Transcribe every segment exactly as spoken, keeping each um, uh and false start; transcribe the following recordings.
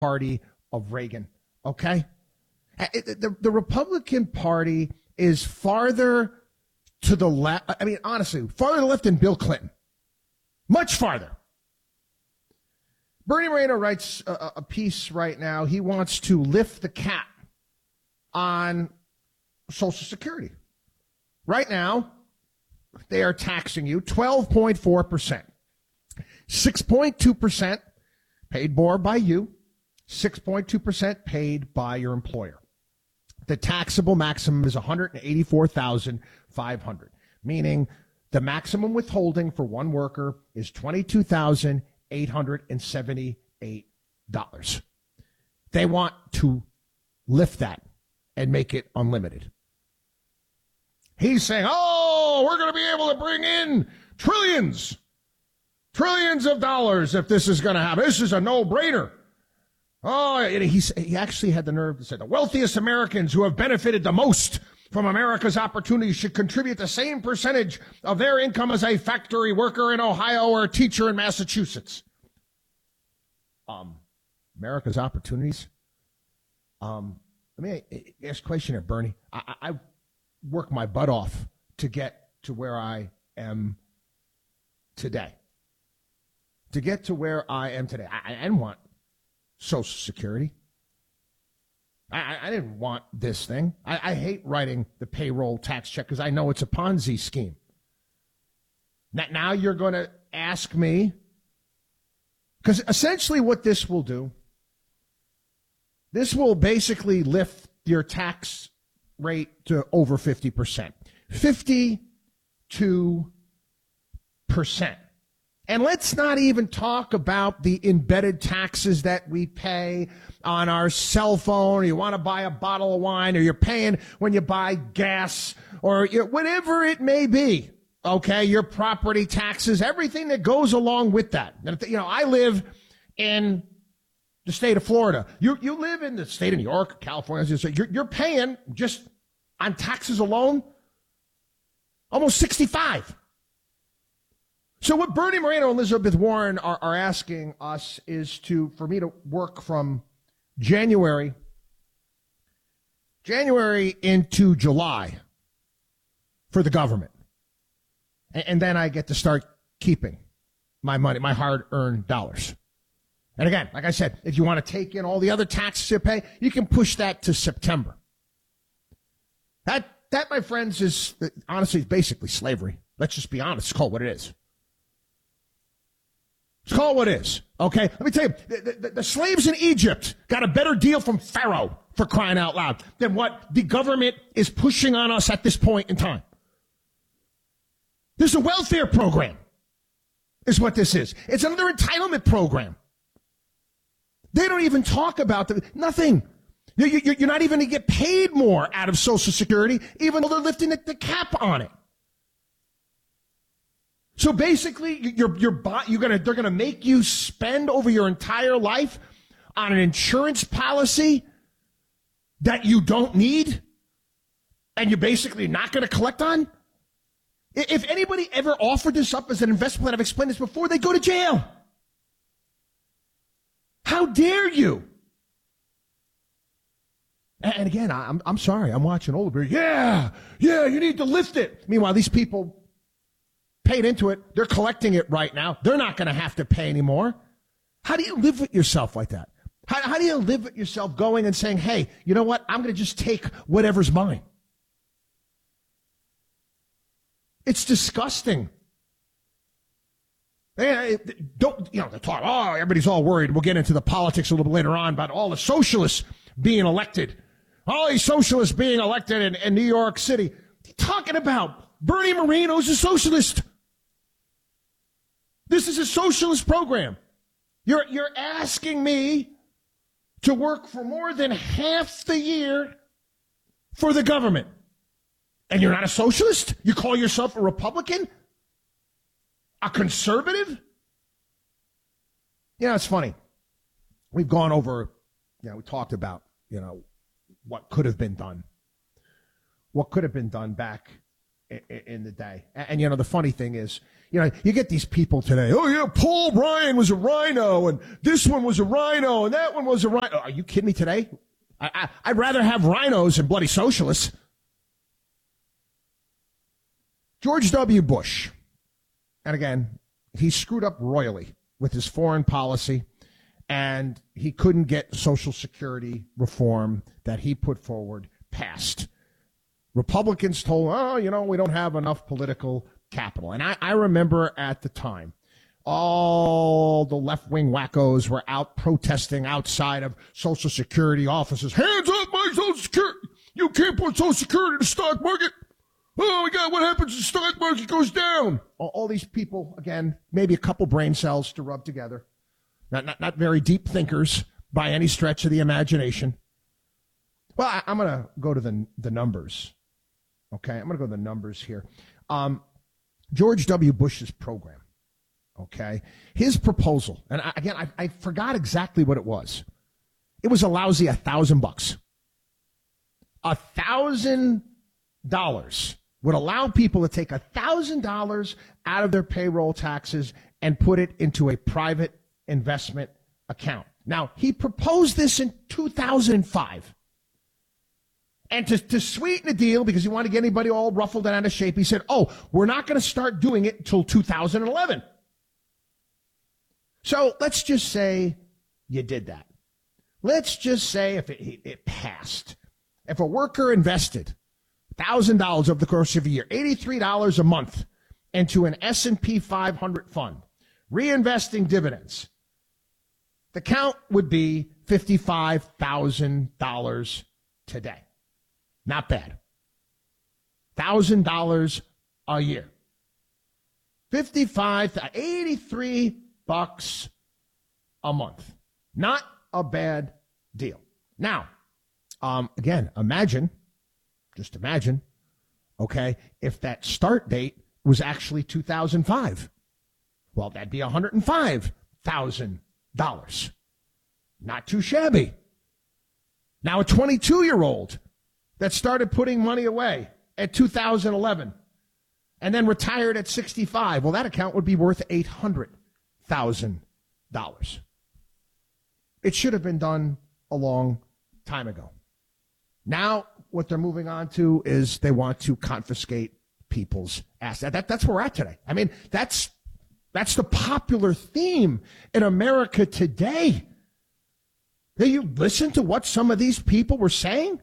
Party of Reagan, okay? The, the, the Republican Party is farther to the left. I mean, honestly, farther to the left than Bill Clinton. Much farther. Bernie Moreno writes a, a piece right now. He wants to lift the cap on Social Security. Right now, they are taxing you twelve point four percent. six point two percent paid more by you, six point two percent paid by your employer. The taxable maximum is one hundred eighty-four thousand five hundred dollars, meaning the maximum withholding for one worker is twenty-two thousand eight hundred seventy-eight dollars. They want to lift that and make it unlimited. He's saying, oh, we're going to be able to bring in trillions, trillions of dollars if this is going to happen. This is a no-brainer. Oh, and he, he actually had the nerve to say the wealthiest Americans who have benefited the most from America's opportunities should contribute the same percentage of their income as a factory worker in Ohio or a teacher in Massachusetts. Um, America's opportunities? Um, let me ask a question here, Bernie. I, I worked my butt off to get to where I am today. To get to where I am today. I, I didn't want Social Security. I, I didn't want this thing. I, I hate writing the payroll tax check because I know it's a Ponzi scheme. Now, now you're going to ask me, because essentially what this will do, this will basically lift your tax rate to over fifty percent. fifty-two percent. And let's not even talk about the embedded taxes that we pay on our cell phone, or you want to buy a bottle of wine, or you're paying when you buy gas, or whatever it may be. Okay, your property taxes, everything that goes along with that. And, you know, I live in the state of Florida. You you live in the state of New York, California. You're, you're paying just on taxes alone almost sixty-five. So what Bernie Moreno and Elizabeth Warren are, are asking us is to, for me to work from January, January into July for the government. And, and then I get to start keeping my money, my hard-earned dollars. And again, like I said, if you want to take in all the other taxes you pay, you can push that to September. That, that, my friends, is honestly basically slavery. Let's just be honest. It's called what it is. It's called what it is, okay? Let me tell you, the, the, the slaves in Egypt got a better deal from Pharaoh, for crying out loud, than what the government is pushing on us at this point in time. This is a welfare program, is what this is. It's another entitlement program. They don't even talk about the, nothing. You, you, you're not even going to get paid more out of Social Security, even though they're lifting the, the cap on it. So basically, you're, you're, you're gonna, they're going to make you spend over your entire life on an insurance policy that you don't need and you're basically not going to collect on? If anybody ever offered this up as an investment plan, I've explained this before, they go to jail. How dare you? And again, I'm, I'm sorry, I'm watching Oldenburg. Yeah, yeah, you need to lift it. Meanwhile, these people paid into it. They're collecting it right now. They're not going to have to pay anymore. How do you live with yourself like that? How, how do you live with yourself going and saying, hey, you know what? I'm going to just take whatever's mine. It's disgusting. They, don't, you know, they talk, oh, everybody's all worried. We'll get into the politics a little bit later on about all the socialists being elected. All these socialists being elected in, in New York City. What are you talking about? Bernie Moreno's a socialist. This is a socialist program. You're, you're asking me to work for more than half the year for the government. And you're not a socialist? You call yourself a Republican? A conservative? You know, it's funny. We've gone over, you know, we talked about, you know, what could have been done. What could have been done back in, in the day. And, and, you know, the funny thing is, you know, you get these people today. Oh, yeah, Paul Ryan was a rhino, and this one was a rhino, and that one was a rhino. Are you kidding me today? I, I, I'd rather have rhinos than bloody socialists. George W. Bush, and again, he screwed up royally with his foreign policy, and he couldn't get Social Security reform that he put forward passed. Republicans told, oh, you know, we don't have enough political capital. And I, I remember at the time, all the left-wing wackos were out protesting outside of Social Security offices. Hands up my Social Security. You can't put Social Security in the stock market. Oh, my God, what happens if the stock market goes down? All, all these people, again, maybe a couple brain cells to rub together. Not, not, not very deep thinkers by any stretch of the imagination. Well, I, I'm going to go to the, the numbers. Okay, I'm going to go to the numbers here. Um, George W. Bush's program, okay, his proposal, and I, again, I, I forgot exactly what it was. It was a lousy a thousand bucks. A thousand dollars would allow people to take a thousand dollars out of their payroll taxes and put it into a private investment account. Now, he proposed this in two thousand five. And to, to sweeten the deal, because he wanted to get anybody all ruffled and out of shape, he said, oh, we're not going to start doing it until two thousand eleven. So let's just say you did that. Let's just say if it, it passed. If a worker invested one thousand dollars over the course of a year, eighty-three dollars a month, into an S and P five hundred fund, reinvesting dividends, the count would be fifty-five thousand dollars today. Not bad. one thousand dollars a year. fifty-five, eighty-three bucks a month. Not a bad deal. Now, um, again, imagine, just imagine, okay, if that start date was actually two thousand five. Well, that'd be one hundred five thousand dollars. Not too shabby. Now, a twenty-two-year-old that started putting money away at two thousand eleven and then retired at sixty-five, well, that account would be worth eight hundred thousand dollars. It should have been done a long time ago. Now, what they're moving on to is they want to confiscate people's assets. That, that's where we're at today. I mean, that's, that's the popular theme in America today. Do you listen to what some of these people were saying?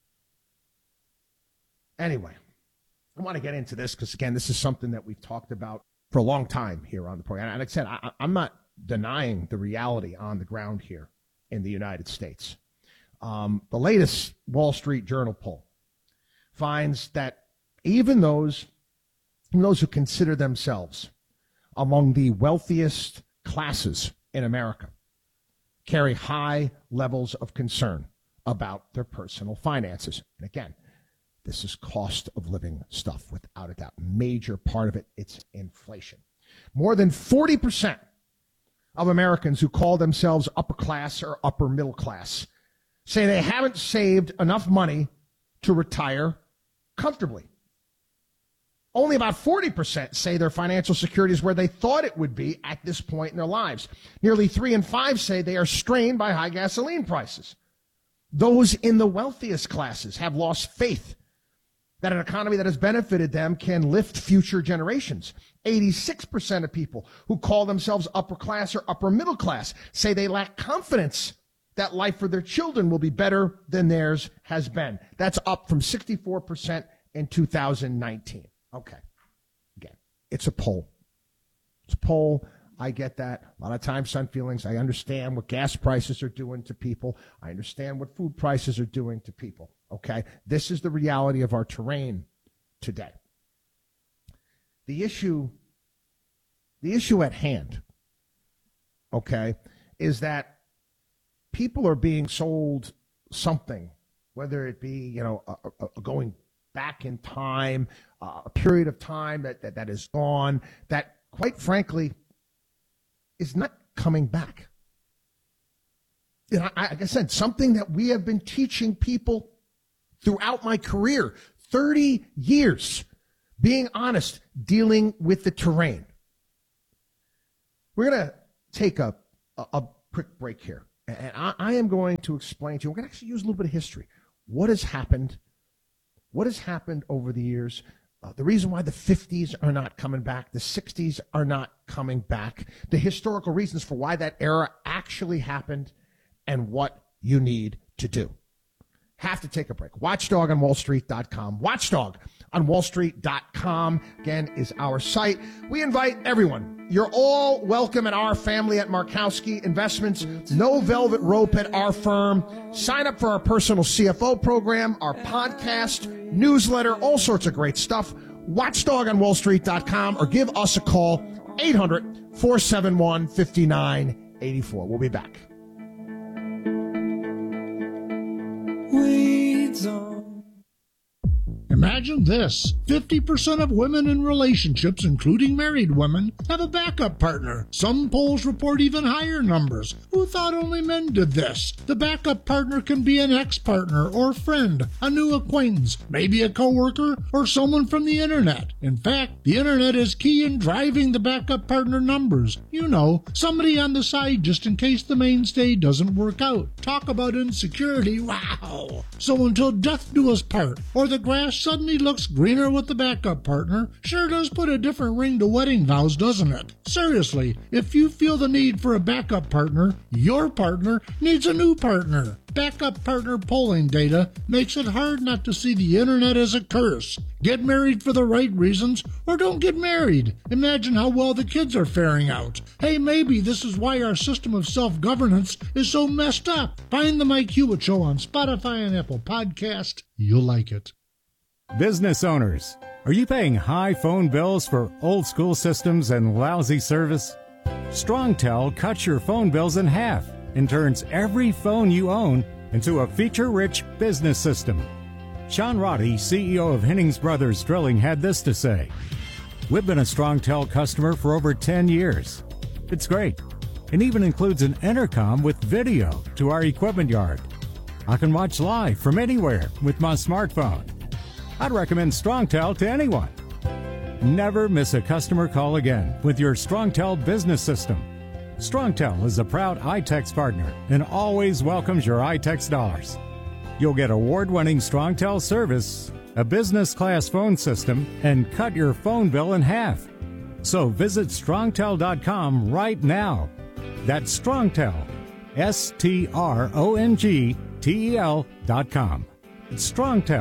Anyway, I want to get into this because, again, this is something that we've talked about for a long time here on the program. And like I said, I, I'm not denying the reality on the ground here in the United States. Um, the latest Wall Street Journal poll finds that even those, even those who consider themselves among the wealthiest classes in America carry high levels of concern about their personal finances. And again, this is cost of living stuff, without a doubt. Major part of it, it's inflation. More than forty percent of Americans who call themselves upper class or upper middle class say they haven't saved enough money to retire comfortably. Only about forty percent say their financial security is where they thought it would be at this point in their lives. Nearly three in five say they are strained by high gasoline prices. Those in the wealthiest classes have lost faith that an economy that has benefited them can lift future generations. eighty-six percent of people who call themselves upper class or upper middle class say they lack confidence that life for their children will be better than theirs has been. That's up from sixty-four percent in two thousand nineteen. Okay. Again, it's a poll. It's a poll. I get that. A lot of times, some feelings. I understand what gas prices are doing to people. I understand what food prices are doing to people. Okay? This is the reality of our terrain today. The issue, the issue at hand, okay, is that people are being sold something, whether it be, you know, a, a, a going back in time, uh, a period of time that, that, that is gone, that, quite frankly, is not coming back. You know, I, like I said, something that we have been teaching people throughout my career, thirty years, being honest, dealing with the terrain. We're going to take a, a, a quick break here. And I, I am going to explain to you, we're going to actually use a little bit of history. What has happened? What has happened over the years? Uh, the reason why the fifties are not coming back, the sixties are not coming back, the historical reasons for why that era actually happened, and what you need to do. Have to take a break. watchdog on wall street dot com. watchdog on wall street dot com, again, is our site. We invite everyone. You're all welcome in our family at Markowski Investments. No velvet rope at our firm. Sign up for our personal C F O program, our podcast, newsletter, all sorts of great stuff. watchdog on wall street dot com, or give us a call, eight hundred, four seven one, five nine eight four. We'll be back. Weeds on. Imagine this. fifty percent of women in relationships, including married women, have a backup partner. Some polls report even higher numbers. Who thought only men did this? The backup partner can be an ex-partner or friend, a new acquaintance, maybe a coworker, or someone from the internet. In fact, the internet is key in driving the backup partner numbers. You know, somebody on the side just in case the mainstay doesn't work out. Talk about insecurity, wow! So until death do us part, or the grass suddenly looks greener with the backup partner, sure does put a different ring to wedding vows, doesn't it? Seriously, if you feel the need for a backup partner, your partner needs a new partner. Backup partner polling data makes it hard not to see the internet as a curse. Get married for the right reasons, or don't get married. Imagine how well the kids are faring out. Hey, maybe this is why our system of self-governance is so messed up. Find the Mike Hewitt Show on Spotify and Apple Podcast. You'll like it. Business owners, are you paying high phone bills for old school systems and lousy service? StrongTel cuts your phone bills in half and turns every phone you own into a feature-rich business system. Sean Roddy, C E O of Hennings Brothers Drilling, had this to say: "We've been a StrongTel customer for over ten years. It's great. It even includes an intercom with video to our equipment yard. I can watch live from anywhere with my smartphone. I'd recommend StrongTel to anyone. Never miss a customer call again with your StrongTel business system. StrongTel is a proud iTex partner and always welcomes your iTex dollars. You'll get award-winning StrongTel service, a business-class phone system, and cut your phone bill in half. So visit strongtel dot com right now. That's StrongTel, S T R O N G T E L dot com. It's StrongTel.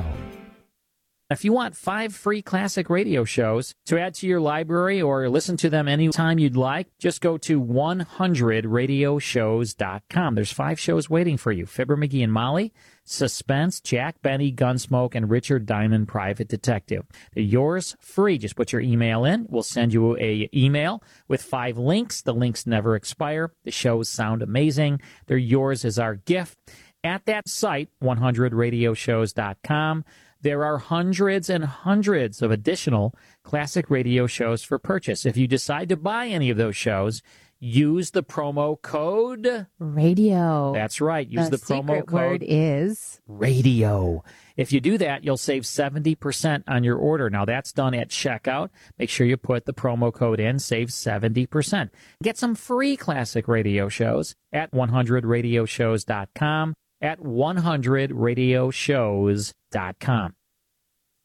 If you want five free classic radio shows to add to your library or listen to them anytime you'd like, just go to one hundred radio shows dot com. There's five shows waiting for you. Fibber, McGee and Molly, Suspense, Jack Benny, Gunsmoke, and Richard Diamond, Private Detective. They're yours free. Just put your email in. We'll send you a email with five links. The links never expire. The shows sound amazing. They're yours as our gift. At that site, one hundred radio shows dot com, there are hundreds and hundreds of additional classic radio shows for purchase. If you decide to buy any of those shows, use the promo code radio. That's right. Use the, the promo secret code word is radio. If you do that, you'll save seventy percent on your order. Now, that's done at checkout. Make sure you put the promo code in, save seventy percent. Get some free classic radio shows at one hundred radio shows dot com, at one hundred radio shows dot com.